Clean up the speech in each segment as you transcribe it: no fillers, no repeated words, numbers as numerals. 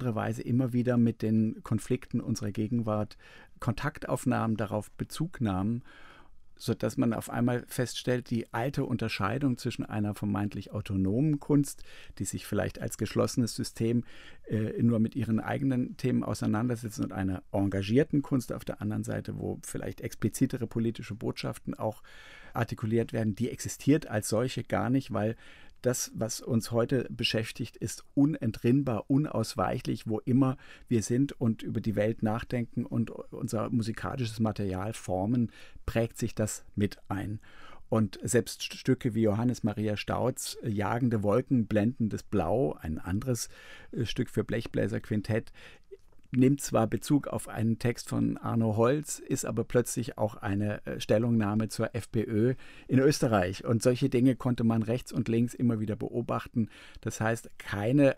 andere Weise immer wieder mit den Konflikten unserer Gegenwart Kontakt aufnahmen, darauf Bezug nahmen, sodass man auf einmal feststellt, die alte Unterscheidung zwischen einer vermeintlich autonomen Kunst, die sich vielleicht als geschlossenes System nur mit ihren eigenen Themen auseinandersetzt, und einer engagierten Kunst auf der anderen Seite, wo vielleicht explizitere politische Botschaften auch artikuliert werden, die existiert als solche gar nicht, weil das, was uns heute beschäftigt, ist unentrinnbar, unausweichlich, wo immer wir sind und über die Welt nachdenken und unser musikalisches Material formen, prägt sich das mit ein. Und selbst Stücke wie Johannes Maria Stauds Jagende Wolken, blendendes Blau, ein anderes Stück für Blechbläserquintett, nimmt zwar Bezug auf einen Text von Arno Holz, ist aber plötzlich auch eine Stellungnahme zur FPÖ in Österreich. Und solche Dinge konnte man rechts und links immer wieder beobachten. Das heißt, keine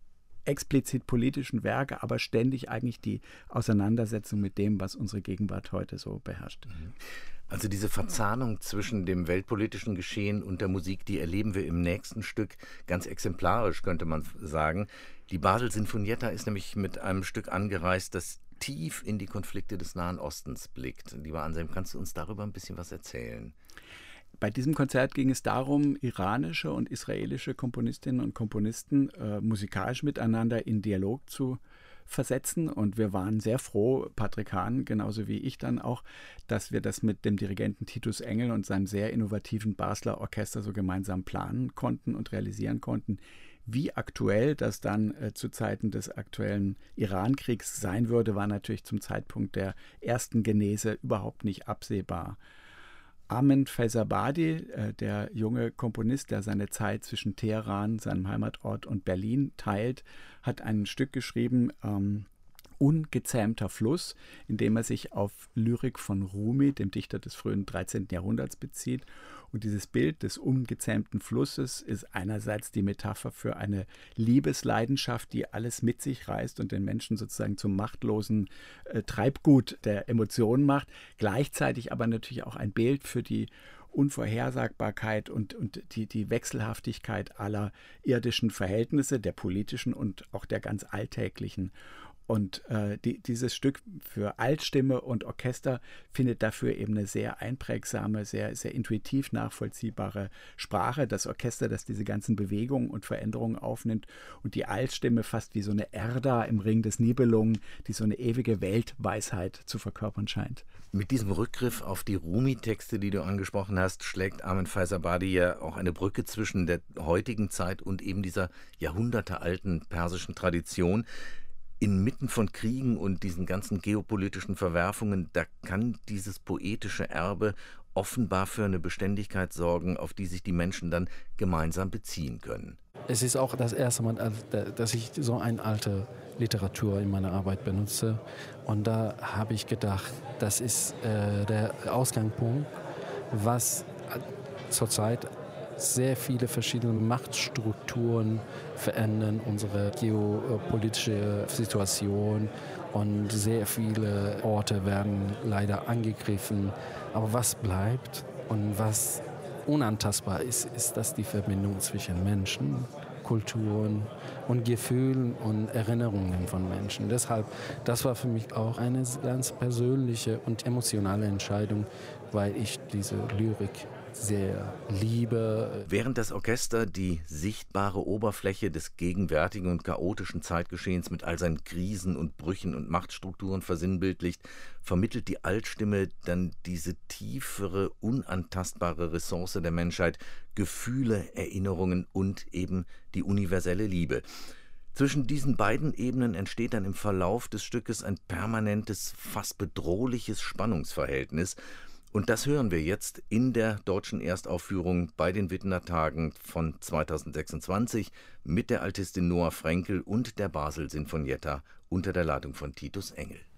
explizit politischen Werke, aber ständig eigentlich die Auseinandersetzung mit dem, was unsere Gegenwart heute so beherrscht. Also diese Verzahnung zwischen dem weltpolitischen Geschehen und der Musik, die erleben wir im nächsten Stück ganz exemplarisch, könnte man sagen. Die Basel Sinfonietta ist nämlich mit einem Stück angereist, das tief in die Konflikte des Nahen Ostens blickt. Lieber Anselm, kannst du uns darüber ein bisschen was erzählen? Bei diesem Konzert ging es darum, iranische und israelische Komponistinnen und Komponisten musikalisch miteinander in Dialog zu versetzen. Und wir waren sehr froh, Patrick Hahn, genauso wie ich dann auch, dass wir das mit dem Dirigenten Titus Engel und seinem sehr innovativen Basler Orchester so gemeinsam planen konnten und realisieren konnten. Wie aktuell das dann zu Zeiten des aktuellen Irankriegs sein würde, war natürlich zum Zeitpunkt der ersten Genese überhaupt nicht absehbar. Ahmed Faizabadi, der junge Komponist, der seine Zeit zwischen Teheran, seinem Heimatort, und Berlin teilt, hat ein Stück geschrieben, Ungezähmter Fluss, in dem er sich auf Lyrik von Rumi, dem Dichter des frühen 13. Jahrhunderts, bezieht. Und dieses Bild des ungezähmten Flusses ist einerseits die Metapher für eine Liebesleidenschaft, die alles mit sich reißt und den Menschen sozusagen zum machtlosen Treibgut der Emotionen macht, gleichzeitig aber natürlich auch ein Bild für die Unvorhersagbarkeit und die Wechselhaftigkeit aller irdischen Verhältnisse, der politischen und auch der ganz alltäglichen. Und dieses Stück für Altstimme und Orchester findet dafür eben eine sehr einprägsame, sehr, sehr intuitiv nachvollziehbare Sprache. Das Orchester, das diese ganzen Bewegungen und Veränderungen aufnimmt, und die Altstimme fast wie so eine Erda im Ring des Nibelungen, die so eine ewige Weltweisheit zu verkörpern scheint. Mit diesem Rückgriff auf die Rumi-Texte, die du angesprochen hast, schlägt Ahmed Faizabadi ja auch eine Brücke zwischen der heutigen Zeit und eben dieser jahrhundertealten persischen Tradition. Inmitten von Kriegen und diesen ganzen geopolitischen Verwerfungen, da kann dieses poetische Erbe offenbar für eine Beständigkeit sorgen, auf die sich die Menschen dann gemeinsam beziehen können. Es ist auch das erste Mal, dass ich so eine alte Literatur in meiner Arbeit benutze. Und da habe ich gedacht, das ist der Ausgangspunkt, was zurzeit sehr viele verschiedene Machtstrukturen verändern unsere geopolitische Situation, und sehr viele Orte werden leider angegriffen. Aber was bleibt und was unantastbar ist, ist das die Verbindung zwischen Menschen, Kulturen und Gefühlen und Erinnerungen von Menschen. Deshalb, das war für mich auch eine ganz persönliche und emotionale Entscheidung, weil ich diese Lyrik sehr liebe. Während das Orchester die sichtbare Oberfläche des gegenwärtigen und chaotischen Zeitgeschehens mit all seinen Krisen und Brüchen und Machtstrukturen versinnbildlicht, vermittelt die Altstimme dann diese tiefere, unantastbare Ressource der Menschheit, Gefühle, Erinnerungen und eben die universelle Liebe. Zwischen diesen beiden Ebenen entsteht dann im Verlauf des Stückes ein permanentes, fast bedrohliches Spannungsverhältnis. Und das hören wir jetzt in der deutschen Erstaufführung bei den Wittener Tagen von 2026 mit der Altistin Noah Frenkel und der Basel Sinfonietta unter der Leitung von Titus Engel.